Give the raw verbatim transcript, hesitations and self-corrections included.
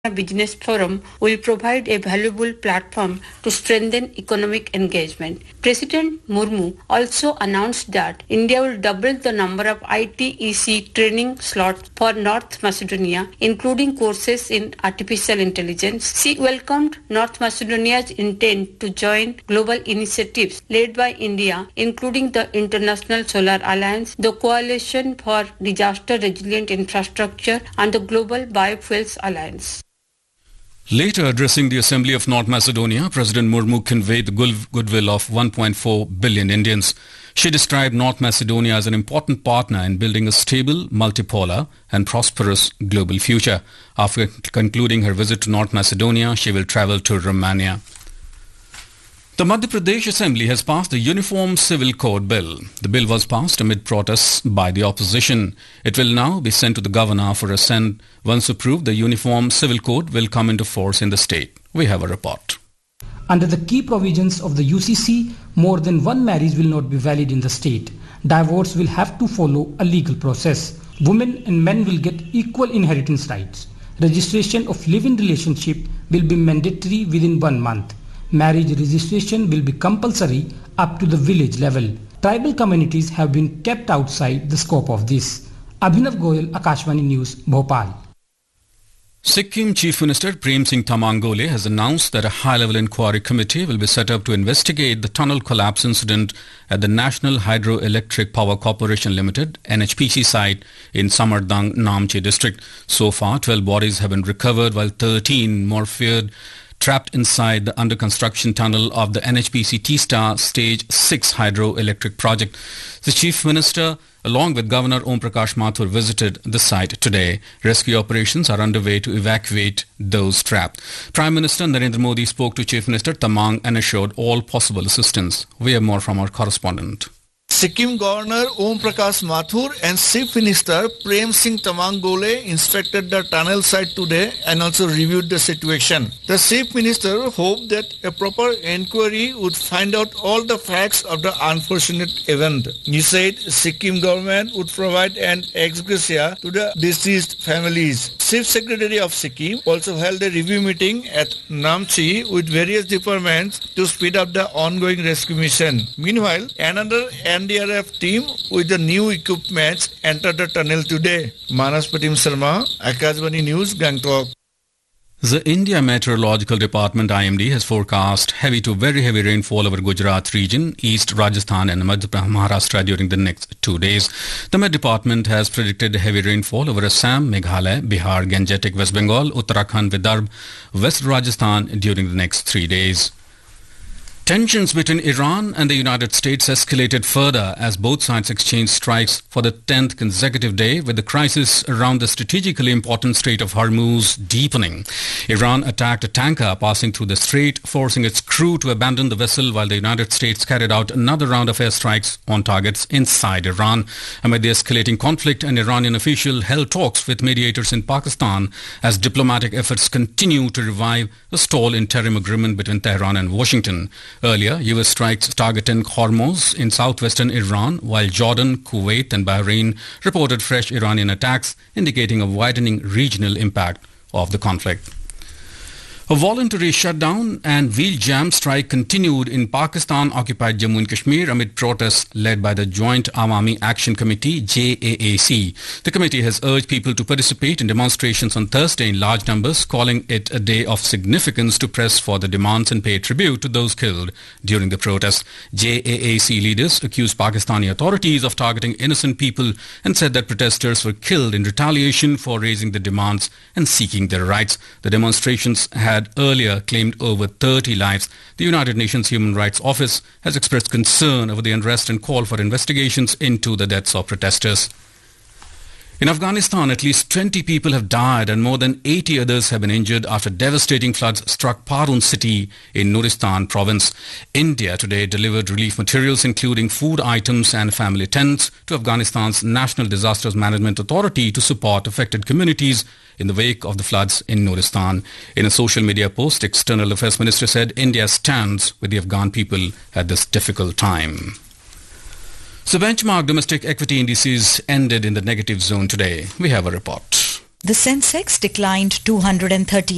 Business Forum will provide a valuable platform to strengthen economic engagement. President Murmu also announced that India will double the number of I T E C training slots for North Macedonia, including courses in artificial intelligence. She welcomed North Macedonia's intent to join global initiatives led by India, including the International Solar Alliance, the Coalition for Disaster Resilient Infrastructure, and the Global Biofuels Alliance. Later addressing the Assembly of North Macedonia, President Murmu conveyed the goodwill of one point four billion Indians. She described North Macedonia as an important partner in building a stable, multipolar and prosperous global future. After concluding her visit to North Macedonia, she will travel to Romania. The Madhya Pradesh Assembly has passed the Uniform Civil Code Bill. The bill was passed amid protests by the opposition. It will now be sent to the governor for assent. Once approved, the Uniform Civil Code will come into force in the state. We have a report. Under the key provisions of the U C C, more than one marriage will not be valid in the state. Divorce will have to follow a legal process. Women and men will get equal inheritance rights. Registration of live-in relationship will be mandatory within one month. Marriage registration will be compulsory up to the village level. Tribal communities have been kept outside the scope of this. Abhinav Goyal, Akashvani News, Bhopal. Sikkim Chief Minister Prem Singh Tamangole has announced that a high-level inquiry committee will be set up to investigate the tunnel collapse incident at the National Hydroelectric Power Corporation Limited N H P C site in Samardang, Namche district. So far, twelve bodies have been recovered while thirteen more feared trapped inside the under-construction tunnel of the N H P C T-Star Stage six hydroelectric project. The Chief Minister, along with Governor Om Prakash Mathur, visited the site today. Rescue operations are underway to evacuate those trapped. Prime Minister Narendra Modi spoke to Chief Minister Tamang and assured all possible assistance. We have more from our correspondent. Sikkim Governor Om Prakash Mathur and Chief Minister Prem Singh Tamangole inspected the tunnel site today and also reviewed the situation. The Chief Minister hoped that a proper inquiry would find out all the facts of the unfortunate event. He said Sikkim government would provide an ex gratia to the deceased families. Chief Secretary of Sikkim also held a review meeting at Namche with various departments to speed up the ongoing rescue mission. Meanwhile, another N D R F team with the new equipment entered the tunnel today. Manas Pratim Sharma, Akashvani News, Gangtok. The India Meteorological Department I M D has forecast heavy to very heavy rainfall over Gujarat region, East Rajasthan and Madhya Maharashtra during the next two days. The Met Department has predicted heavy rainfall over Assam, Meghalaya, Bihar, Gangetic, West Bengal, Uttarakhand, Vidarbha, West Rajasthan during the next three days. Tensions between Iran and the United States escalated further as both sides exchanged strikes for the tenth consecutive day, with the crisis around the strategically important Strait of Hormuz deepening. Iran attacked a tanker passing through the strait, forcing its crew to abandon the vessel, while the United States carried out another round of airstrikes on targets inside Iran. Amid the escalating conflict, an Iranian official held talks with mediators in Pakistan as diplomatic efforts continue to revive a stalled interim agreement between Tehran and Washington. Earlier, U S strikes targeting Hormuz in southwestern Iran, while Jordan, Kuwait and Bahrain reported fresh Iranian attacks, indicating a widening regional impact of the conflict. A voluntary shutdown and wheel jam strike continued in Pakistan-occupied Jammu and Kashmir amid protests led by the Joint Awami Action Committee, J A A C. The committee has urged people to participate in demonstrations on Thursday in large numbers, calling it a day of significance to press for the demands and pay tribute to those killed during the protests. J A A C leaders accused Pakistani authorities of targeting innocent people and said that protesters were killed in retaliation for raising the demands and seeking their rights. The demonstrations had earlier claimed over thirty lives. The United Nations Human Rights Office has expressed concern over the unrest and called for investigations into the deaths of protesters. In Afghanistan, at least twenty people have died and more than eighty others have been injured after devastating floods struck Parun city in Nuristan province. India today delivered relief materials including food items and family tents to Afghanistan's National Disasters Management Authority to support affected communities in the wake of the floods in Nuristan. In a social media post, External Affairs Minister said India stands with the Afghan people at this difficult time. So benchmark domestic equity indices ended in the negative zone today. We have a report. The Sensex declined two hundred thirty